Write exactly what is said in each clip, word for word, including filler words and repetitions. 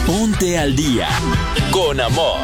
Ponte al día con Amor.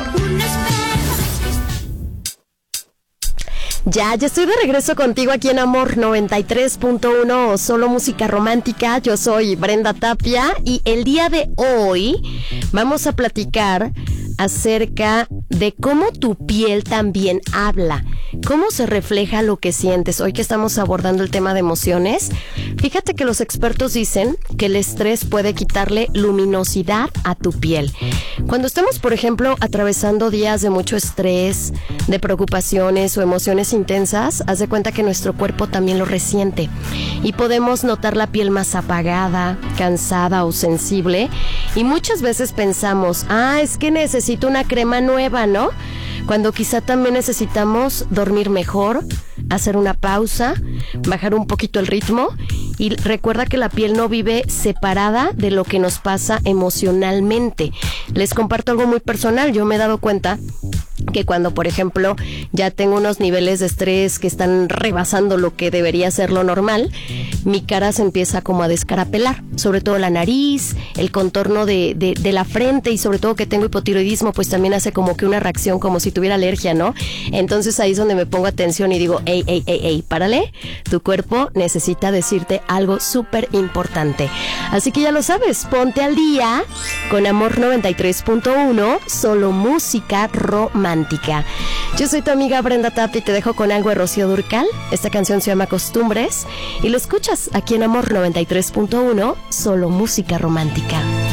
Ya, ya estoy de regreso contigo aquí en Amor noventa y tres punto uno, solo música romántica. Yo soy Brenda Tapia y el día de hoy vamos a platicar acerca de cómo tu piel también habla, cómo se refleja lo que sientes. Hoy que estamos abordando el tema de emociones, fíjate que los expertos dicen que el estrés puede quitarle luminosidad a tu piel. Cuando estamos, por ejemplo, atravesando días de mucho estrés, de preocupaciones o emociones intensas, haz de cuenta que nuestro cuerpo también lo resiente y podemos notar la piel más apagada, cansada o sensible, y muchas veces pensamos, ah, es que necesito una crema nueva, ¿no? Cuando quizá también necesitamos dormir mejor, hacer una pausa, bajar un poquito el ritmo. Y recuerda que la piel no vive separada de lo que nos pasa emocionalmente. Les comparto algo muy personal. Yo me he dado cuenta que cuando, por ejemplo, ya tengo unos niveles de estrés que están rebasando lo que debería ser lo normal, mi cara se empieza como a descarapelar, sobre todo la nariz, el contorno de, de, de la frente, y sobre todo que tengo hipotiroidismo, pues también hace como que una reacción como si tuviera alergia, ¿no? Entonces ahí es donde me pongo atención y digo, ey, ey, ey, ey, párale, tu cuerpo necesita decirte algo súper importante. Así que ya lo sabes, ponte al día con Amor noventa y tres punto uno, solo música romántica. Yo soy tu amiga Brenda Tapia y te dejo con algo de Rocío Dúrcal. Esta canción se llama Costumbres y lo escuchas aquí en Amor noventa y tres punto uno, solo música romántica.